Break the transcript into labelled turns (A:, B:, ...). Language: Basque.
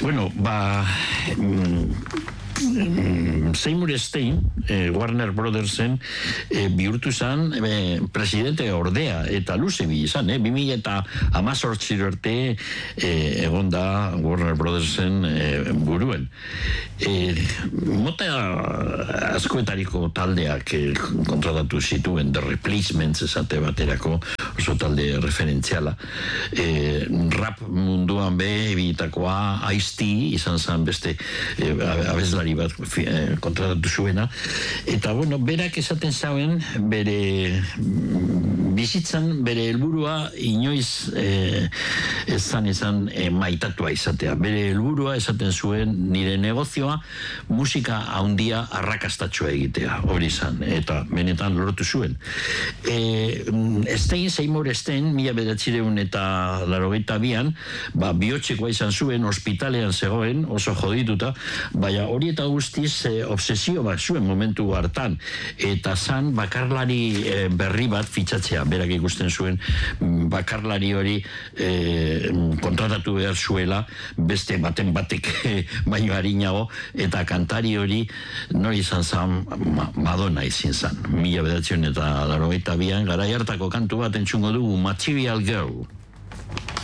A: Bueno, Seymour Stein, Warner Brothersen, bihurtu zen presidente ordea, eta luze bi izan, 2018 arte egon da Warner Brothersen buruen. Mota askoetariko taldeak kontratatu zituen, The Replacements esate baterako, oso talde referentziala. Rap munduan ebitakoa Ice-T izan zen beste abeslari bat kontratatu zuena, eta berak esaten zauen bere bizitzan bere helburua inoiz izan maitatua izatea. Bere helburua esaten zuen nire negozioa musika handia arrakastatsua egitea, hori izan, eta benetan lortu zuen. Seymour Stein, 1982an, bihotzekoa izan zuen, ospitalean zegoen, oso jodituta, baina hori eta guztiz obsesio bat zuen momentu hartan, eta zan bakarlari berri bat fitxatzea, berak ikusten zuen bakarlari hori kontratatu behar zuela, beste baten batek baino harinago, eta kantari hori nori izan zan, Madonna izin zan. 1982an, garai hartako kantu bat entzungo dugu, Material Girl.